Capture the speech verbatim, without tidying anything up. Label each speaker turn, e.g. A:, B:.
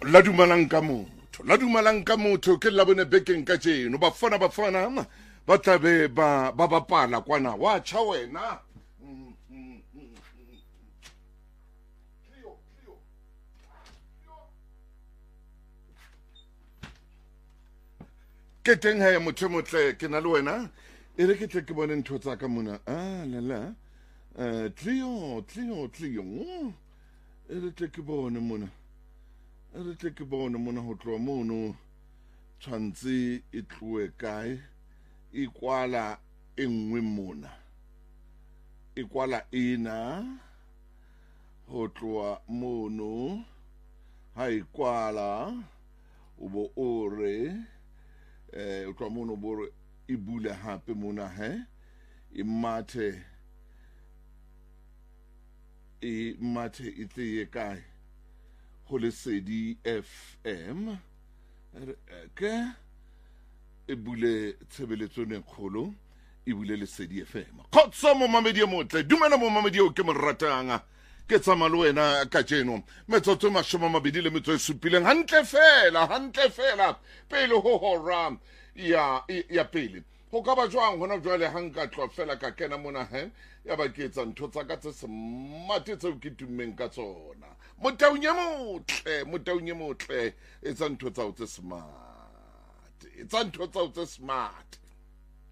A: La dumalang ka motho la dumalang ka motho ke la bone bekeng ka tseno ba fona ba fona ba tlabe ba ba bapala kwana wa tjha wena ke teng ha motho motle ke na le wena e re ke tle ke bone ntho tsa ka mona ah la la eh trio trio trio e re tle ke bone mona re tle ke bone mona ho tloa mono tshwantse e tloe kae e kwala e nngwe mona e kwala ena ho tloa mono ha e kwala o bo o re eh o tloa mono bo re e bule hape mona he e mathe e mathe e tle kae ho Lesedi F M ke e bule tshebeletso ne kgolo e bule Lesedi F M khotso mo mamedi motle dumela mo mamedi o ke mo ratanga ke tsama le wena ka tseno metsotso mashoma mabedi le metso e supileng hantle fela hantle fela pele ho hora ya ya pele ho ka ba jwang hona jwale hanka tlo fela ka kena mona he ya ba ke etsa ntho tsa ka tse smart tse o ke tummeng ka tsona motaunye motle motaunye motle etsa ntho tsa o tse smart etsa ntho tsa o tse smart